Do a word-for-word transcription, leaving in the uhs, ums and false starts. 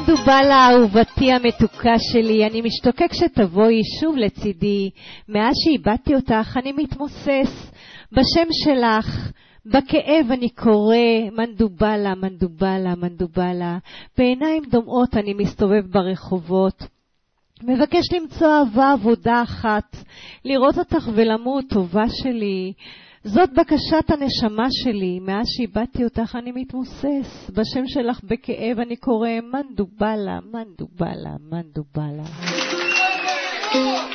מנדובלה אהובתי המתוקה שלי, אני משתוקק שתבואי שוב לצידי. מאז שאיבדתי אותך אני מתמוסס בשם שלך, בכאב אני קורא מנדובלה, מנדובלה, מנדובלה. בעיניים דומעות אני מסתובב ברחובות, מבקש למצוא אהבה, עבודה אחת, לראות אותך ולמות, טובה שלי. זאת בקשת הנשמה שלי, מאז שאיבדתי אותך אני מתמוסס בשם שלך, בכאב אני קורא מנדובלה, מנדובלה, מנדובלה.